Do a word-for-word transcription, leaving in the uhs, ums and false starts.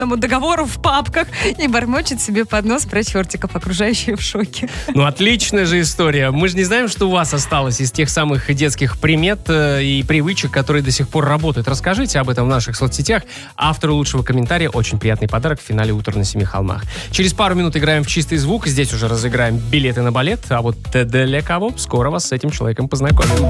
договору в папках и бормочет себе под нос про чертиков, окружающие в шоке. Ну, отличная же история. Мы же не знаем, что у вас осталось из тех самых детских примет э, и привычек, которые до сих пор работают. Расскажите об этом в наших соцсетях. Автору лучшего комментария очень приятный подарок в финале «Утра на семи холмах». Через пару минут играем в чистый звук. Здесь уже разыграем билеты на балет. А вот для кого? Скоро вас с этим человеком познакомим.